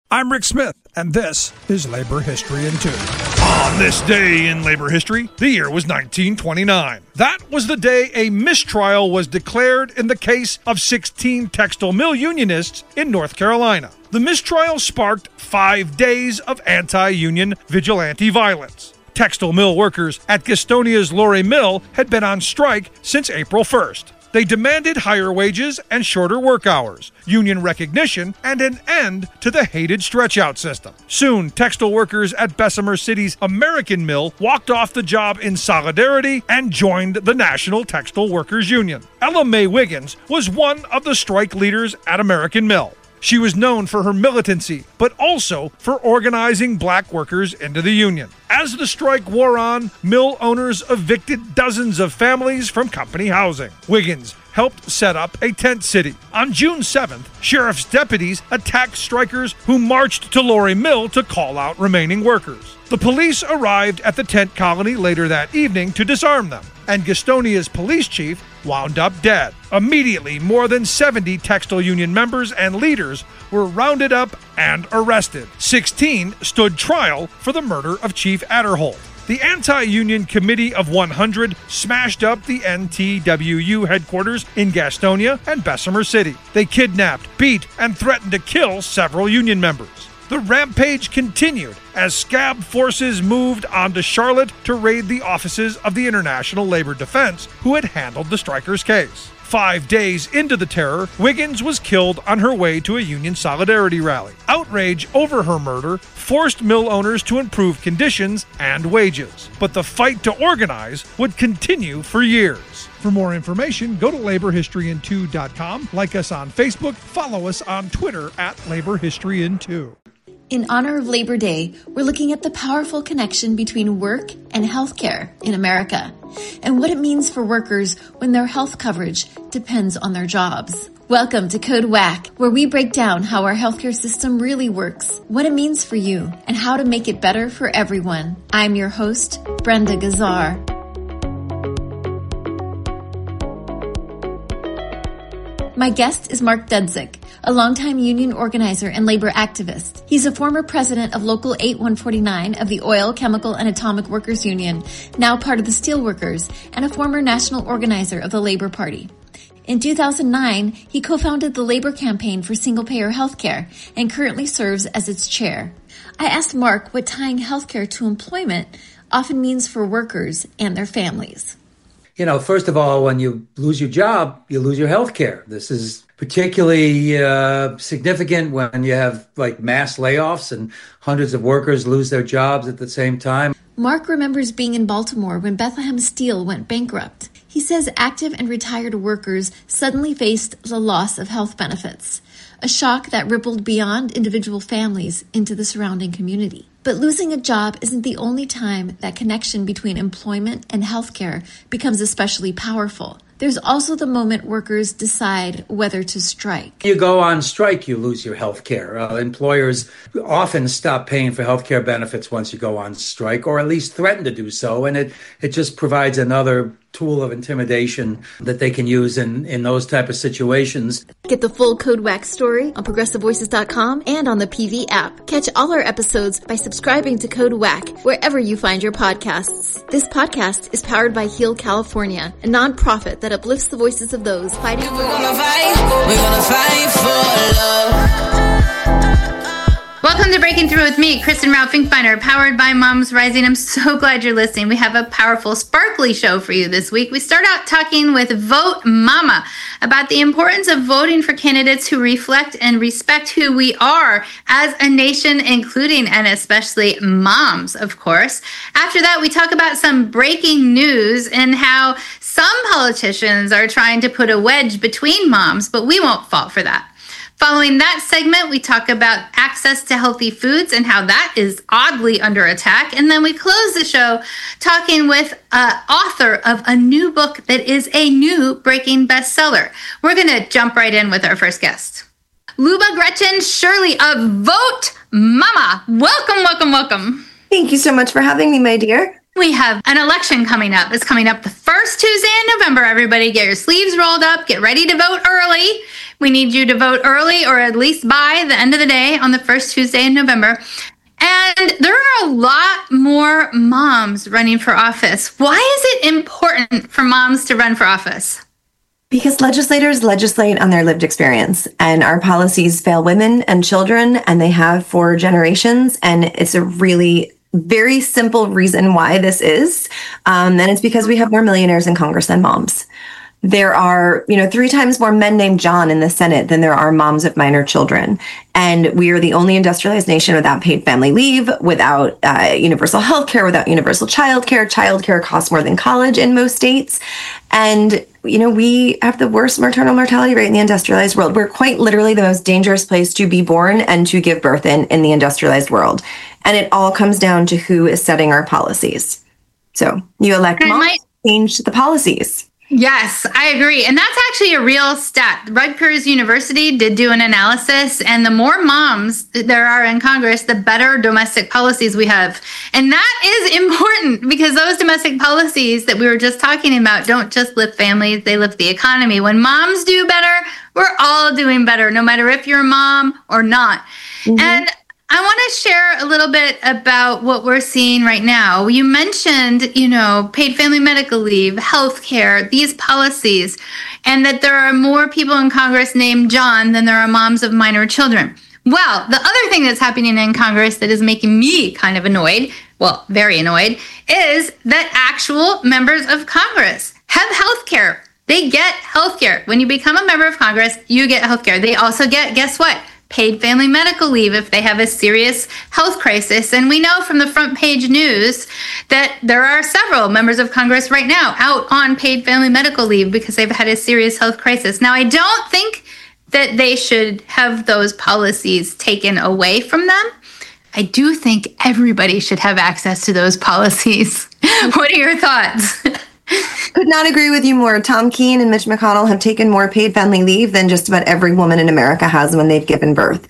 I'm Rick Smith, and this is Labor History in 2. On this day in labor history, the year was 1929. That was the day a mistrial was declared in the case of 16 textile mill unionists in North Carolina. The mistrial sparked 5 days of anti-union vigilante violence. Textile mill workers at Gastonia's Lorry Mill had been on strike since April 1st. They demanded higher wages and shorter work hours, union recognition, and an end to the hated stretch-out system. Soon, textile workers at Bessemer City's American Mill walked off the job in solidarity and joined the National Textile Workers Union. Ella Mae Wiggins was one of the strike leaders at American Mill. She was known for her militancy, but also for organizing black workers into the union. As the strike wore on, mill owners evicted dozens of families from company housing. Wiggins helped set up a tent city. On June 7th, sheriff's deputies attacked strikers who marched to Lorry Mill to call out remaining workers. The police arrived at the tent colony later that evening to disarm them, and Gastonia's police chief wound up dead. Immediately, more than 70 textile union members and leaders were rounded up and arrested. 16 stood trial for the murder of Chief Adderholt. The Anti-Union Committee of 100 smashed up the NTWU headquarters in Gastonia and Bessemer City. They kidnapped, beat, and threatened to kill several union members. The rampage continued as scab forces moved on to Charlotte to raid the offices of the International Labor Defense, who had handled the strikers' case. 5 days into the terror, Wiggins was killed on her way to a union solidarity rally. Outrage over her murder forced mill owners to improve conditions and wages, but the fight to organize would continue for years. For more information, go to laborhistoryin2.com, like us on Facebook, follow us on Twitter at laborhistoryin2. In honor of Labor Day, we're looking at the powerful connection between work and healthcare in America, and what it means for workers when their health coverage depends on their jobs. Welcome to Code WACK, where we break down how our healthcare system really works, what it means for you, and how to make it better for everyone. I'm your host, Brenda Gazzar. My guest is Mark Dudzik, a longtime union organizer and labor activist. He's a former president of Local 8149 of the Oil, Chemical, and Atomic Workers Union, now part of the Steelworkers, and a former national organizer of the Labor Party. In 2009, he co-founded the Labor Campaign for Single-Payer Healthcare and currently serves as its chair. I asked Mark what tying healthcare to employment often means for workers and their families. You know, first of all, when you lose your job, you lose your health care. This is particularly significant when you have like mass layoffs and hundreds of workers lose their jobs at the same time. Mark remembers being in Baltimore when Bethlehem Steel went bankrupt. He says active and retired workers suddenly faced the loss of health benefits, a shock that rippled beyond individual families into the surrounding community. But losing a job isn't the only time that connection between employment and healthcare becomes especially powerful. There's also the moment workers decide whether to strike. You go on strike, you lose your health care. Employers often stop paying for health care benefits once you go on strike, or at least threaten to do so. And it just provides another tool of intimidation that they can use in those type of situations. Get the full Code WACK story on ProgressiveVoices.com and on the PV app. Catch all our episodes by subscribing to Code WACK wherever you find your podcasts. This podcast is powered by Heal California, a nonprofit that uplifts the voices of those fighting for we're gonna fight for love. Welcome to Breaking Through with me, Kristen Rao Finkbeiner, powered by Moms Rising. I'm so glad you're listening. We have a powerful, sparkly show for you this week. We start out talking with Vote Mama about the importance of voting for candidates who reflect and respect who we are as a nation, including and especially moms, of course. After that, we talk about some breaking news and how some politicians are trying to put a wedge between moms, but we won't fall for that. Following that segment, we talk about access to healthy foods and how that is oddly under attack. And then we close the show talking with author of a new book that is a new breaking bestseller. We're going to jump right in with our first guest. Luba Gretchen Shirley of Vote Mama. Welcome, welcome, welcome. Thank you so much for having me, my dear. We have an election coming up. It's coming up the first Tuesday in November. Everybody get your sleeves rolled up. Get ready to vote early. We need you to vote early or at least by the end of the day on the first Tuesday in November. And there are a lot more moms running for office. Why is it important for moms to run for office? Because legislators legislate on their lived experience, and our policies fail women and children, and they have for generations. And it's a really very simple reason why this is. And it's because we have more millionaires in Congress than moms. There are, 3 times more men named John in the Senate than there are moms of minor children. And we are the only industrialized nation without paid family leave, without universal health care, without universal child care. Child care costs more than college in most states. And, we have the worst maternal mortality rate in the industrialized world. We're quite literally the most dangerous place to be born and to give birth in the industrialized world. And it all comes down to who is setting our policies. So you elect moms, change the policies. Yes, I agree. And that's actually a real stat. Rutgers University did do an analysis, and the more moms there are in Congress, the better domestic policies we have. And that is important because those domestic policies that we were just talking about don't just lift families, they lift the economy. When moms do better, we're all doing better, no matter if you're a mom or not. Mm-hmm. And I want to share a little bit about what we're seeing right now. You mentioned, paid family medical leave, healthcare, these policies, and that there are more people in Congress named John than there are moms of minor children. Well, the other thing that's happening in Congress that is making me kind of annoyed, well, very annoyed, is that actual members of Congress have healthcare. They get healthcare. When you become a member of Congress, you get healthcare. They also get, guess what? Paid family medical leave if they have a serious health crisis. And we know from the front page news that there are several members of Congress right now out on paid family medical leave because they've had a serious health crisis. Now, I don't think that they should have those policies taken away from them. I do think everybody should have access to those policies. What are your thoughts? Could not agree with you more. Tom Keene and Mitch McConnell have taken more paid family leave than just about every woman in America has when they've given birth.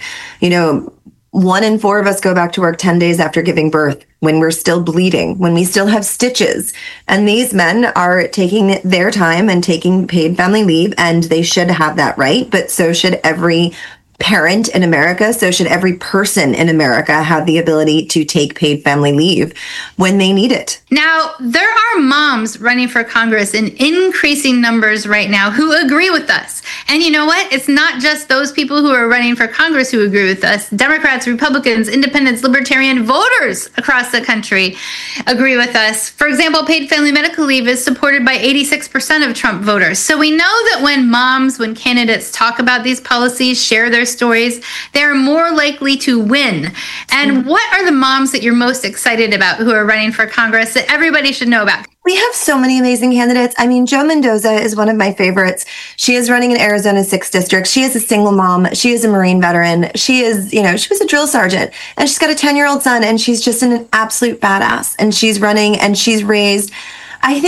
1 in 4 of us go back to work 10 days after giving birth when we're still bleeding, when we still have stitches. And these men are taking their time and taking paid family leave, and they should have that right. But so should every parent in America. So should every person in America have the ability to take paid family leave when they need it. Now, there are moms running for Congress in increasing numbers right now who agree with us. And you know what? It's not just those people who are running for Congress who agree with us. Democrats, Republicans, independents, libertarian voters across the country agree with us. For example, paid family medical leave is supported by 86% of Trump voters. So we know that when candidates talk about these policies, share their stories, they're more likely to win. And what are the moms that you're most excited about who are running for Congress that everybody should know about? We have so many amazing candidates. I mean, Jo Mendoza is one of my favorites. She is running in Arizona's 6th district. She is a single mom. She is a Marine veteran. She is, she was a drill sergeant, and she's got a 10-year-old son, and she's just an absolute badass. And she's running, and she raised like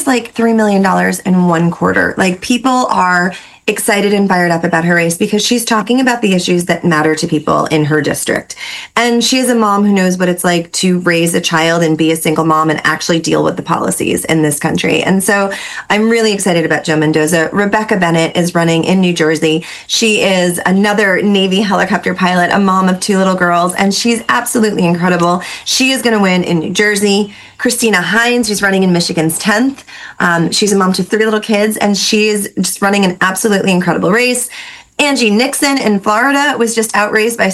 $3 million in 1 quarter. Like, people are excited and fired up about her race because she's talking about the issues that matter to people in her district. And she is a mom who knows what it's like to raise a child and be a single mom and actually deal with the policies in this country. And so I'm really excited about Jo Mendoza. Rebecca Bennett is running in New Jersey. She is another Navy helicopter pilot, a mom of 2 little girls, and she's absolutely incredible. She is going to win in New Jersey. Christina Hines, who's running in Michigan's 10th. She's a mom to 3 little kids, and she's just running an absolutely incredible race. Angie Nixon in Florida was just outraised by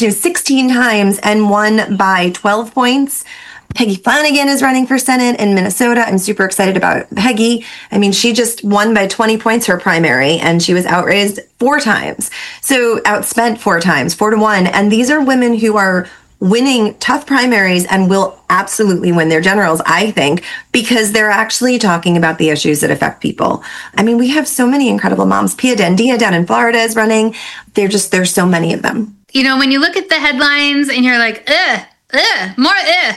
16 times and won by 12 points. Peggy Flanagan is running for Senate in Minnesota. I'm super excited about Peggy. I mean, she just won by 20 points her primary, and she was outraised 4 times. So outspent 4 times, 4-1. And these are women who are winning tough primaries and will absolutely win their generals, I think, because they're actually talking about the issues that affect people. I mean, we have so many incredible moms. Pia Dendia down in Florida is running. There's so many of them. When you look at the headlines and you're like, more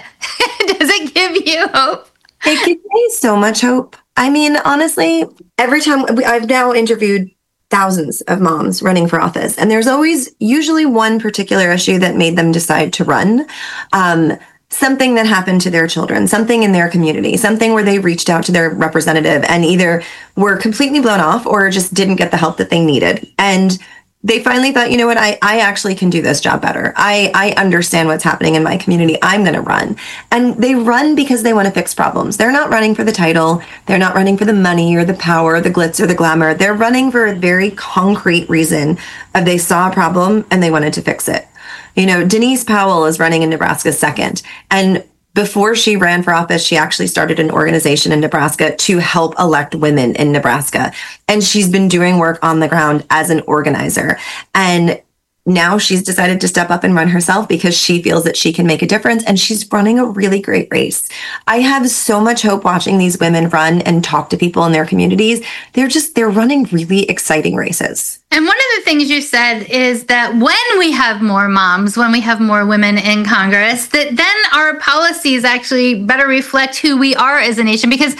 does it give you hope? It gives me so much hope. I mean, honestly, every time I've now interviewed thousands of moms running for office, and there's usually one particular issue that made them decide to run. something that happened to their children, something in their community, something where they reached out to their representative and either were completely blown off or just didn't get the help that they needed. And they finally thought, you know what, I actually can do this job better. I understand what's happening in my community. I'm going to run. And they run because they want to fix problems. They're not running for the title. They're not running for the money or the power, or the glitz or the glamour. They're running for a very concrete reason of they saw a problem and they wanted to fix it. You know, Denise Powell is running in Nebraska second. And before she ran for office, she actually started an organization in Nebraska to help elect women in Nebraska. And she's been doing work on the ground as an organizer. And now she's decided to step up and run herself because she feels that she can make a difference. And she's running a really great race. I have so much hope watching these women run and talk to people in their communities. They're running really exciting races. And one of the things you said is that when we have more moms, when we have more women in Congress, that then our policies actually better reflect who we are as a nation. Because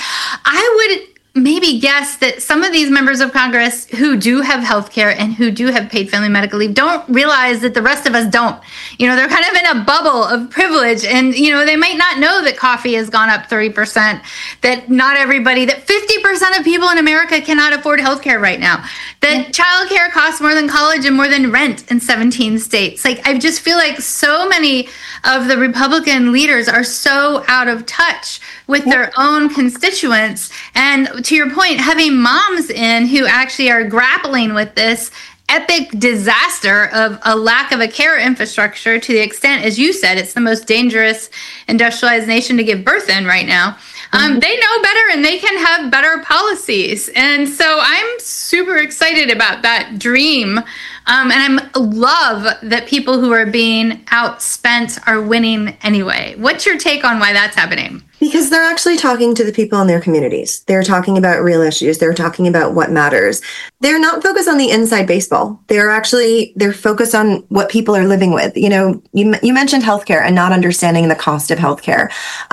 I would maybe guess that some of these members of Congress who do have health care and who do have paid family medical leave don't realize that the rest of us don't. You know, they're kind of in a bubble of privilege, and, you know, they might not know that coffee has gone up 30%, that not everybody, that 50% of people in America cannot afford health care right now, that childcare costs more than college and more than rent in 17 states. Like, I just feel like so many of the Republican leaders are so out of touch with their own constituents. And to your point, having moms in who actually are grappling with this epic disaster of a lack of a care infrastructure, to the extent, as you said, it's the most dangerous industrialized nation to give birth in right now. They know better and they can have better policies. And so I'm super excited about that dream. And I love that people who are being outspent are winning anyway. What's your take on why that's happening? Because they're actually talking to the people in their communities. They're talking about real issues. They're talking about what matters. They're not focused on the inside baseball. They're focused on what people are living with. You know, you mentioned healthcare and not understanding the cost of healthcare.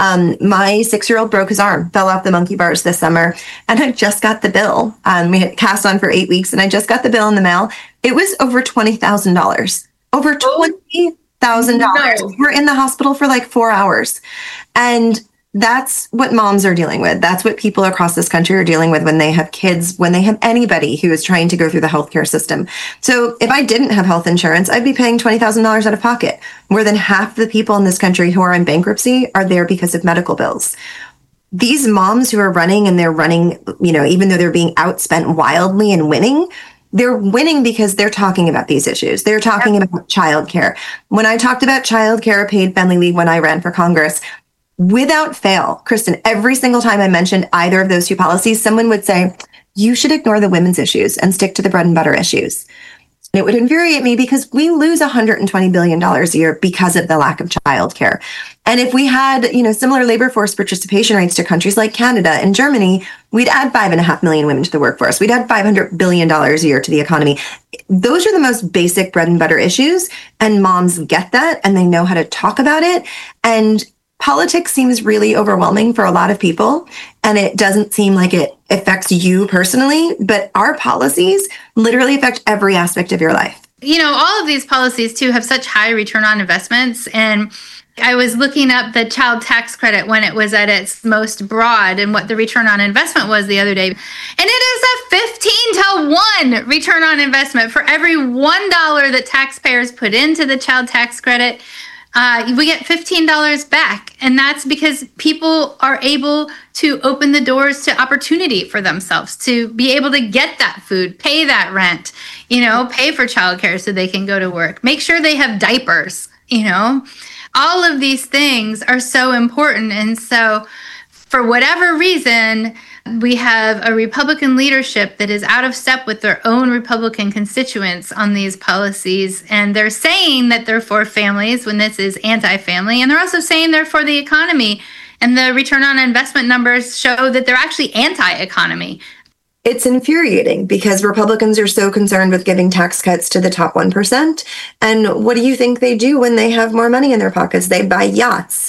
My 6-year-old broke his arm, fell off the monkey bars this summer, and I just got the bill. We had cast on for 8 weeks, and I just got the bill in the mail. It was over $20,000. Over $20,000. No. We're in the hospital for like 4 hours. And that's what moms are dealing with. That's what people across this country are dealing with when they have kids, when they have anybody who is trying to go through the healthcare system. So if I didn't have health insurance, I'd be paying $20,000 out of pocket. More than half the people in this country who are in bankruptcy are there because of medical bills. These moms who are running, and they're running, you know, even though they're being outspent wildly and winning, they're winning because they're talking about these issues. They're talking about childcare. When I talked about childcare, paid family leave when I ran for Congress, without fail, Kristen, every single time I mentioned either of those two policies, someone would say, you should ignore the women's issues and stick to the bread and butter issues. And it would infuriate me because we lose $120 billion a year because of the lack of childcare. And if we had, you know, similar labor force participation rates to countries like Canada and Germany, we'd add 5.5 million women to the workforce. We'd add $500 billion a year to the economy. Those are the most basic bread and butter issues. And moms get that, and they know how to talk about it. And politics seems really overwhelming for a lot of people, and it doesn't seem like it affects you personally, but our policies literally affect every aspect of your life. You know, all of these policies, too, have such high return on investments. And I was looking up the child tax credit when it was at its most broad and what the return on investment was the other day. And it is a 15-to-1 return on investment. For every $1 that taxpayers put into the child tax credit, we get $15 back. And that's because people are able to open the doors to opportunity for themselves, to be able to get that food, pay that rent, you know, pay for childcare so they can go to work, make sure they have diapers, you know. All of these things are so important. And so for whatever reason, we have a Republican leadership that is out of step with their own Republican constituents on these policies. And they're saying that they're for families when this is anti-family. And they're also saying they're for the economy. And the return on investment numbers show that they're actually anti-economy. It's infuriating because Republicans are so concerned with giving tax cuts to the top 1%. And what do you think they do when they have more money in their pockets? They buy yachts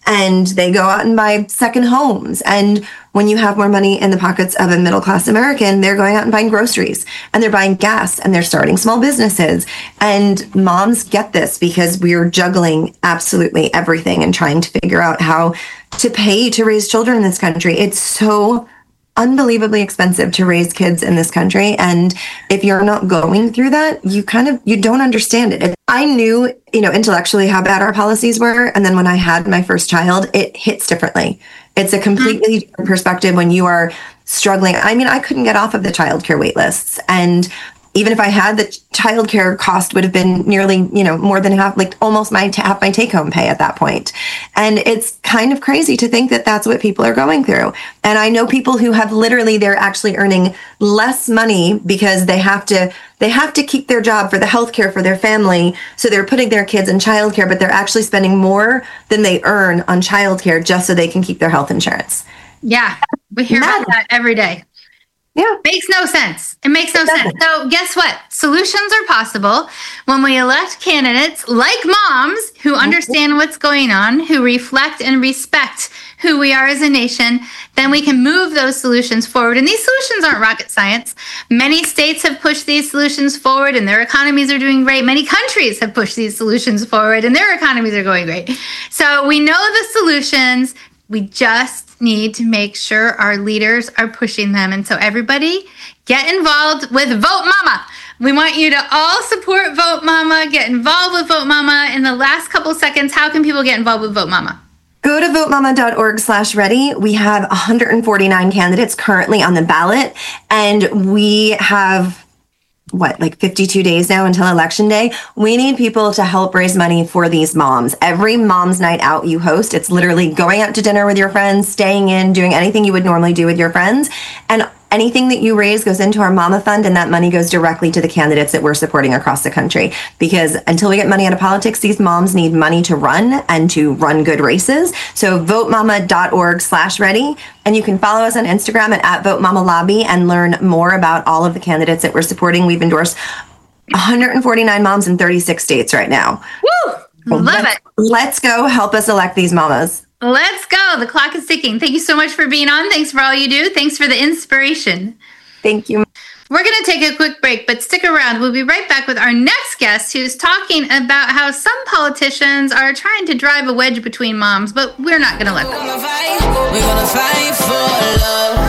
and they go out and buy second homes. And when you have more money in the pockets of a middle-class American, they're going out and buying groceries, and they're buying gas, and they're starting small businesses. And moms get this because we're juggling absolutely everything and trying to figure out how to pay to raise children in this country. It's so unbelievably expensive to raise kids in this country. And if you're not going through that, you don't understand it. I knew, intellectually how bad our policies were. And then when I had my first child, it hits differently. It's a completely different perspective when you are struggling. I mean, I couldn't get off of the childcare wait lists. And even if I had, the childcare cost would have been nearly, more than half, like almost half my take-home pay at that point. And it's kind of crazy to think that that's what people are going through. And I know people who have they're actually earning less money because they have to keep their job for the healthcare for their family. So they're putting their kids in childcare, but they're actually spending more than they earn on childcare just so they can keep their health insurance. Yeah, we hear about that every day. Yeah. Makes no sense. It makes no sense. So guess what? Solutions are possible when we elect candidates like moms who understand what's going on, who reflect and respect who we are as a nation. Then we can move those solutions forward. And these solutions aren't rocket science. Many states have pushed these solutions forward and their economies are doing great. Many countries have pushed these solutions forward and their economies are going great. So we know the solutions. We just need to make sure our leaders are pushing them. And so everybody get involved with Vote Mama. We want you to all support Vote Mama, get involved with Vote Mama. In the last couple seconds, how can people get involved with Vote Mama? Go to votemama.org/ready. We have 149 candidates currently on the ballot, and we have 52 days now until election day. We need people to help raise money for these moms. Every mom's night out you host, it's literally going out to dinner with your friends, staying in, doing anything you would normally do with your friends. And anything that you raise goes into our Mama Fund, and that money goes directly to the candidates that we're supporting across the country. Because until we get money out of politics, these moms need money to run and to run good races. So votemama.org/ready. And you can follow us on Instagram at @VoteMamaLobby and learn more about all of the candidates that we're supporting. We've endorsed 149 moms in 36 states right now. Woo! Love it. Let's go help us elect these mamas. Let's go. The clock is ticking. Thank you so much for being on. Thanks for all you do. Thanks for the inspiration. Thank you. We're going to take a quick break, but stick around. We'll be right back with our next guest who's talking about how some politicians are trying to drive a wedge between moms, but we're not going to let them. We're gonna fight for love.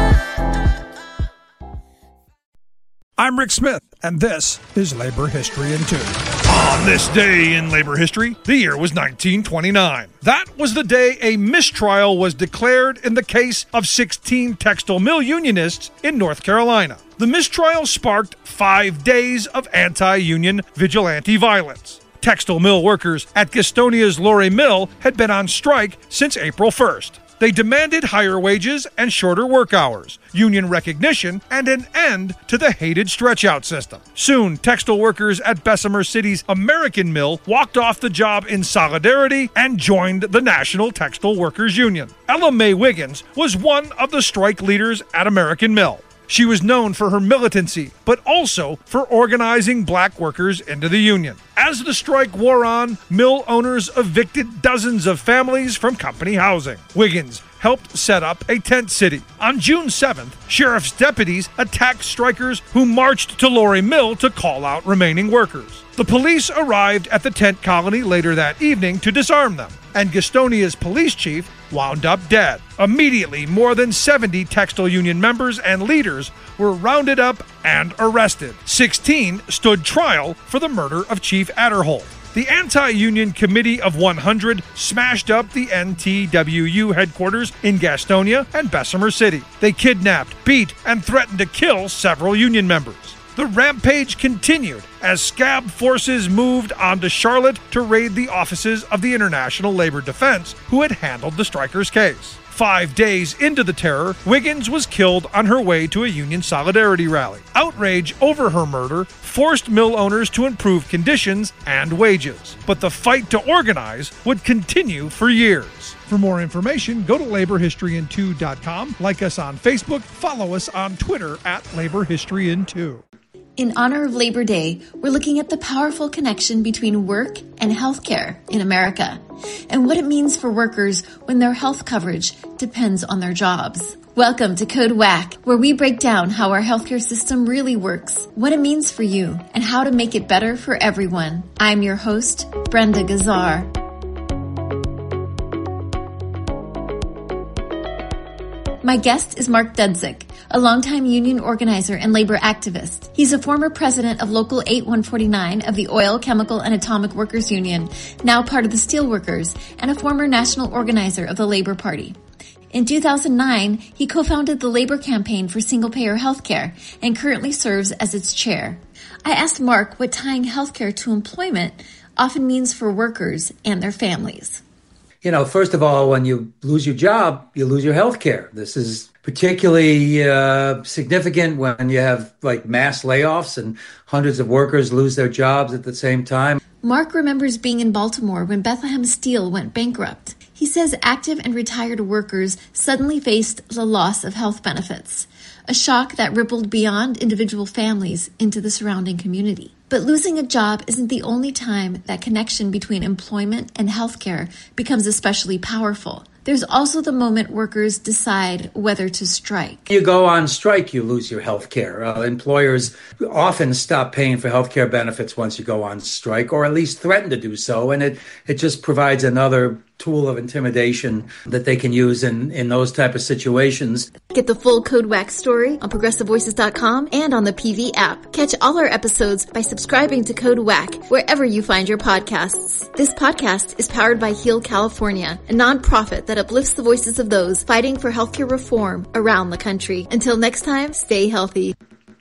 I'm Rick Smith, and this is Labor History in 2. On this day in labor history, the year was 1929. That was the day a mistrial was declared in the case of 16 textile mill unionists in North Carolina. The mistrial sparked 5 days of anti-union vigilante violence. Textile mill workers at Gastonia's Lorry Mill had been on strike since April 1st. They demanded higher wages and shorter work hours, union recognition, and an end to the hated stretch-out system. Soon, textile workers at Bessemer City's American Mill walked off the job in solidarity and joined the National Textile Workers Union. Ella Mae Wiggins was one of the strike leaders at American Mill. She was known for her militancy, but also for organizing black workers into the union. As the strike wore on, mill owners evicted dozens of families from company housing. Wiggins helped set up a tent city. On June 7th, sheriff's deputies attacked strikers who marched to Lorry Mill to call out remaining workers. The police arrived at the tent colony later that evening to disarm them, and Gastonia's police chief wound up dead. Immediately, more than 70 textile union members and leaders were rounded up and arrested. 16 stood trial for the murder of Chief Adderholt. The Anti-Union Committee of 100 smashed up the NTWU headquarters in Gastonia and Bessemer City. They kidnapped, beat, and threatened to kill several union members. The rampage continued as scab forces moved onto Charlotte to raid the offices of the International Labor Defense, who had handled the strikers' case. 5 days into the terror, Wiggins was killed on her way to a union solidarity rally. Outrage over her murder forced mill owners to improve conditions and wages. But the fight to organize would continue for years. For more information, go to laborhistoryin2.com, like us on Facebook, follow us on Twitter @LaborHistoryIn2. In honor of Labor Day, we're looking at the powerful connection between work and healthcare in America. and what it means for workers when their health coverage depends on their jobs. Welcome to Code WACK, where we break down how our healthcare system really works, what it means for you, and how to make it better for everyone. I'm your host, Brenda Gazzar. My guest is Mark Dudzik, a longtime union organizer and labor activist. He's a former president of Local 8149 of the Oil, Chemical, and Atomic Workers Union, now part of the Steelworkers, and a former national organizer of the Labor Party. In 2009, he co-founded the Labor Campaign for Single-Payer Healthcare and currently serves as its chair. I asked Mark what tying healthcare to employment often means for workers and their families. You know, first of all, when you lose your job, you lose your health care. This is particularly significant when you have like mass layoffs and hundreds of workers lose their jobs at the same time. Mark remembers being in Baltimore when Bethlehem Steel went bankrupt. He says active and retired workers suddenly faced the loss of health benefits, a shock that rippled beyond individual families into the surrounding community. But losing a job isn't the only time that connection between employment and healthcare becomes especially powerful. There's also the moment workers decide whether to strike. You go on strike, you lose your health care. Employers often stop paying for health care benefits once you go on strike, or at least threaten to do so. And it just provides another tool of intimidation that they can use in those type of situations. Get the full Code WACK story on ProgressiveVoices.com and on the PV app. Catch all our episodes by subscribing to Code WACK wherever you find your podcasts. This podcast is powered by Heal California, a nonprofit that uplifts the voices of those fighting for healthcare reform around the country. Until next time, stay healthy.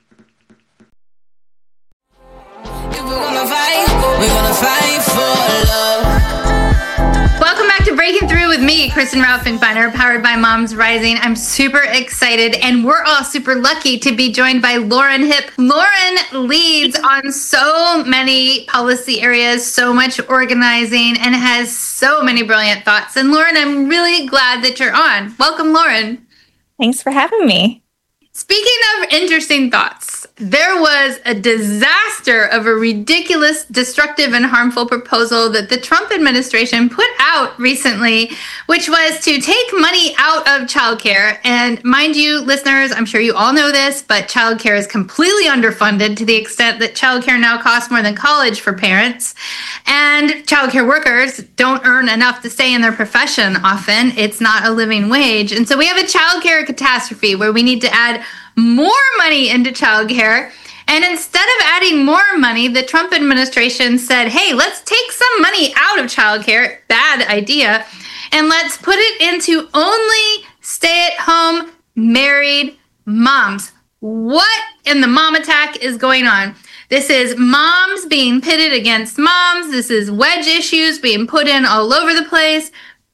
If we're gonna fight for love. Welcome back to Breaking Through with me, Kristen Raufinkbeiner, powered by Moms Rising. I'm super excited, and we're all super lucky to be joined by Lauren Hipp. Lauren leads on so many policy areas, so much organizing, and has so many brilliant thoughts. And Lauren, I'm really glad that you're on. Welcome, Lauren. Thanks for having me. Speaking of interesting thoughts, there was a disaster of a ridiculous, destructive, and harmful proposal that the Trump administration put out recently, which was to take money out of childcare. And mind you, listeners, I'm sure you all know this, but childcare is completely underfunded to the extent that childcare now costs more than college for parents. And childcare workers don't earn enough to stay in their profession often. It's not a living wage. And so we have a childcare catastrophe where we need to add more money into childcare. And instead of adding more money, the Trump administration said, hey, let's take some money out of childcare. Bad idea. And let's put it into only stay-at-home married moms. What in the mom attack is going on? This is moms being pitted against moms. This is wedge issues being put in all over the place.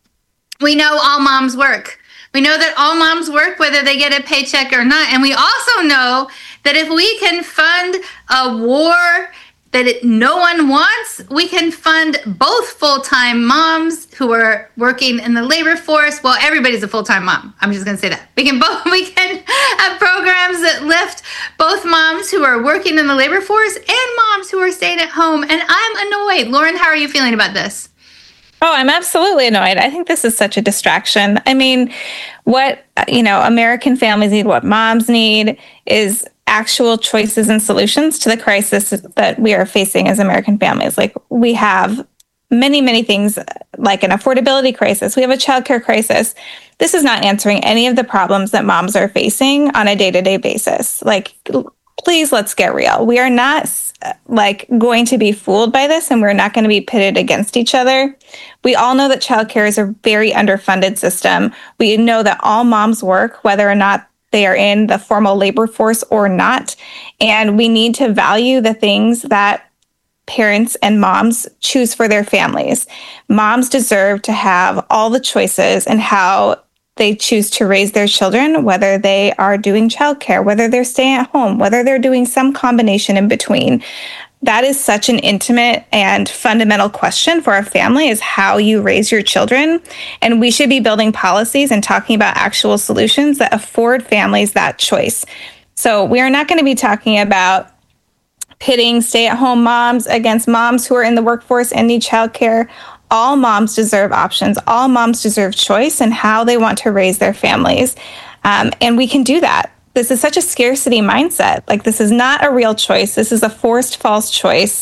We know all moms work. We know that all moms work whether they get a paycheck or not. And we also know that if we can fund a war that no one wants, we can fund both full-time moms who are working in the labor force. Well, everybody's a full-time mom. I'm just going to say that. We can have programs that lift both moms who are working in the labor force and moms who are staying at home. And I'm annoyed. Lauren, how are you feeling about this? Oh, I'm absolutely annoyed. I think this is such a distraction. I mean, what, American families need, what moms need is actual choices and solutions to the crisis that we are facing as American families. Like, we have many, many things like an affordability crisis. We have a childcare crisis. This is not answering any of the problems that moms are facing on a day-to-day basis. Like, please, let's get real. We are not going to be fooled by this, and we're not going to be pitted against each other. We all know that childcare is a very underfunded system. We know that all moms work, whether or not they are in the formal labor force or not. And we need to value the things that parents and moms choose for their families. Moms deserve to have all the choices in how they choose to raise their children, whether they are doing childcare, whether they're staying at home, whether they're doing some combination in between. That is such an intimate and fundamental question for a family, is how you raise your children. And we should be building policies and talking about actual solutions that afford families that choice. So we are not going to be talking about pitting stay-at-home moms against moms who are in the workforce and need childcare. all moms deserve options. All moms deserve choice in how they want to raise their families. And we can do that. This is such a scarcity mindset. Like, this is not a real choice. This is a forced false choice.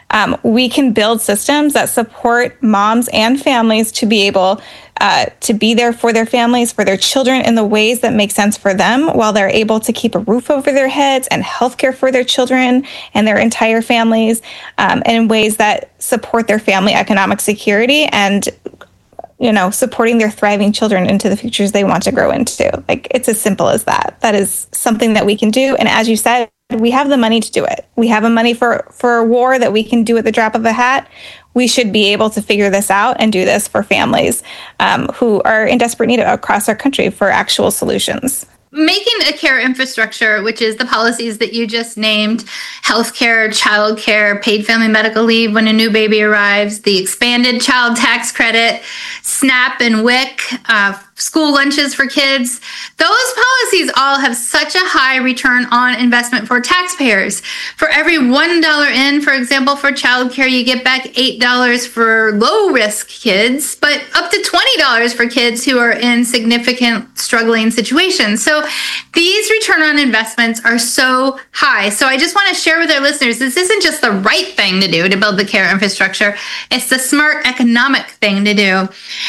We can build systems that support moms and families to be able to be there for their families, for their children in the ways that make sense for them, while they're able to keep a roof over their heads and healthcare for their children and their entire families, and in ways that support their family economic security and, you know, supporting their thriving children into the futures they want to grow into. Like, it's as simple as that. That is something that we can do. And as you said, we have the money to do it. We have a money for a war that we can do at the drop of a hat. We should be able to figure this out and do this for families who are in desperate need across our country for actual solutions. Making a care infrastructure, which is the policies that you just named, healthcare, childcare, paid family medical leave when a new baby arrives, the expanded child tax credit, SNAP and WIC, school lunches for kids. Those policies all have such a high return on investment for taxpayers. For every $1 in, for example, for childcare, you get back $8 for low-risk kids, but up to $20 for kids who are in significant struggling situations. So these return on investments are so high. So I just want to share with our listeners, this isn't just the right thing to do to build the care infrastructure. It's the smart economic thing to do.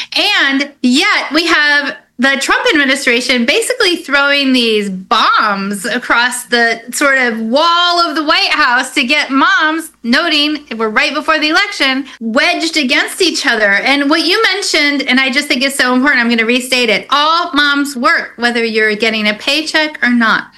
And yet we have the Trump administration basically throwing these bombs across the sort of wall of the White House to get moms, noting we're right before the election, wedged against each other. And what you mentioned, and I just think is so important, I'm going to restate it. All moms work, whether you're getting a paycheck or not.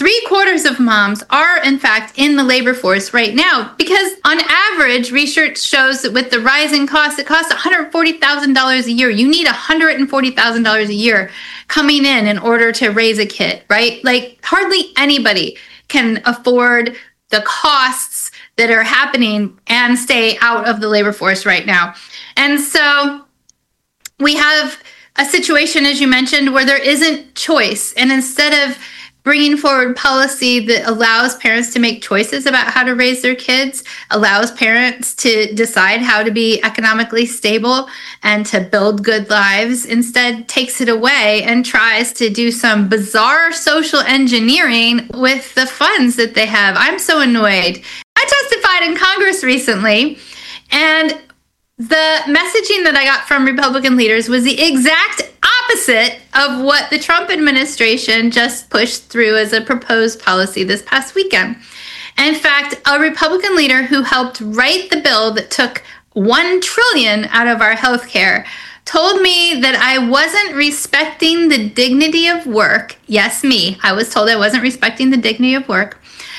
3/4 of moms are, in fact, in the labor force right now because, on average, research shows that with the rising costs, it costs $140,000 a year. You need $140,000 a year coming in order to raise a kid, right? Like, hardly anybody can afford the costs that are happening and stay out of the labor force right now. And so we have a situation, as you mentioned, where there isn't choice. And instead of bringing forward policy that allows parents to make choices about how to raise their kids, allows parents to decide how to be economically stable and to build good lives, instead takes it away and tries to do some bizarre social engineering with the funds that they have. I'm so annoyed. I testified in Congress recently, and the messaging that I got from Republican leaders was the exact opposite of what the Trump administration just pushed through as a proposed policy this past weekend. In fact, a Republican leader who helped write the bill that took $1 trillion out of our health care told me that I wasn't respecting the dignity of work. Yes, me. I was told I wasn't respecting the dignity of work,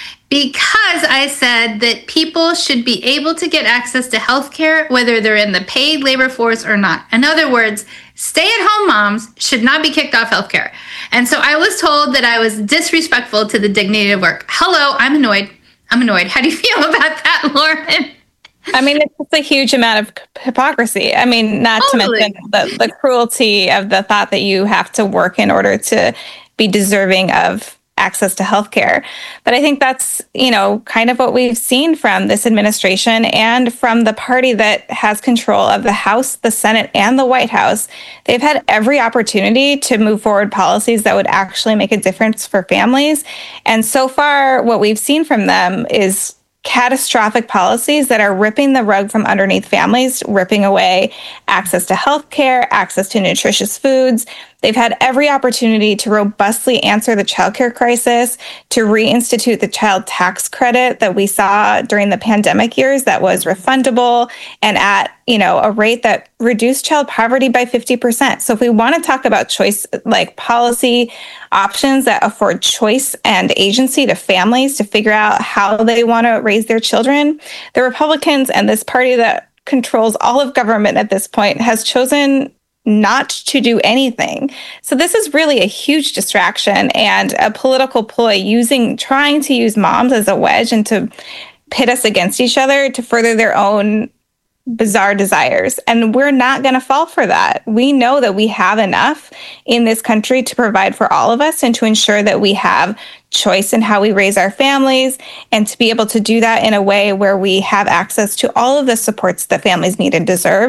because I said that people should be able to get access to health care whether they're in the paid labor force or not. In other words, stay-at-home moms should not be kicked off health care. And so I was told that I was disrespectful to the dignity of work. Hello, I'm annoyed. How do you feel about that, Lauren? I mean, it's just a huge amount of hypocrisy. I mean, not totally. To mention the cruelty of the thought that you have to work in order to be deserving of access to healthcare. But I think that's, kind of what we've seen from this administration and from the party that has control of the House, the Senate, and the White House. They've had every opportunity to move forward policies that would actually make a difference for families. And so far, what we've seen from them is catastrophic policies that are ripping the rug from underneath families, ripping away access to healthcare, access to nutritious foods. They've had every opportunity to robustly answer the childcare crisis, to reinstitute the child tax credit that we saw during the pandemic years that was refundable and at, a rate that reduced child poverty by 50%. So if we want to talk about choice, like policy options that afford choice and agency to families to figure out how they want to raise their children, the Republicans and this party that controls all of government at this point has chosen not to do anything. So this is really a huge distraction and a political ploy trying to use moms as a wedge and to pit us against each other to further their own bizarre desires. And we're not going to fall for that. We know that we have enough in this country to provide for all of us and to ensure that we have choice in how we raise our families and to be able to do that in a way where we have access to all of the supports that families need and deserve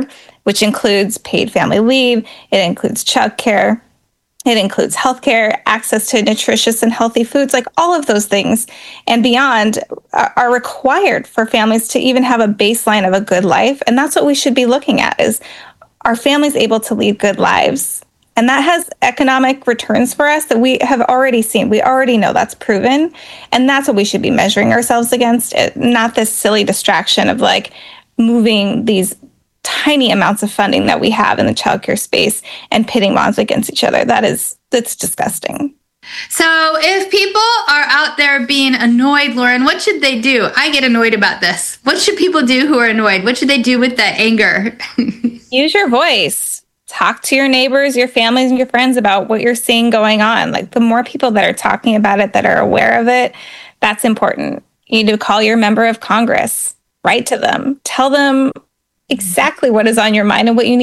which includes paid family leave, it includes childcare, it includes healthcare, access to nutritious and healthy foods, like all of those things and beyond are required for families to even have a baseline of a good life. And that's what we should be looking at is, are families able to lead good lives? And that has economic returns for us that we have already seen. We already know that's proven. And that's what we should be measuring ourselves against, not this silly distraction of like moving these tiny amounts of funding that we have in the childcare space and pitting moms against each other. That's disgusting. So if people are out there being annoyed, Lauren, what should they do? I get annoyed about this. What should people do who are annoyed? What should they do with that anger? Use your voice. Talk to your neighbors, your families, and your friends about what you're seeing going on. Like the more people that are talking about it, that are aware of it, that's important. You need to call your member of Congress, write to them, tell them exactly what is on your mind and what you need